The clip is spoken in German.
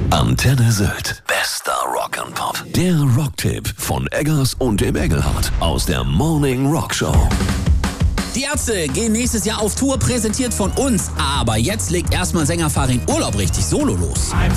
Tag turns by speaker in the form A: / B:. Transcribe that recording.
A: Antenne Sylt. Bester Rock'n'Pop. Der Rocktipp von Eggers und dem Engelhardt aus der Morning Rock Show.
B: Die Ärzte gehen nächstes Jahr auf Tour, präsentiert von uns. Aber jetzt legt erstmal Sänger Farin Urlaub richtig solo los.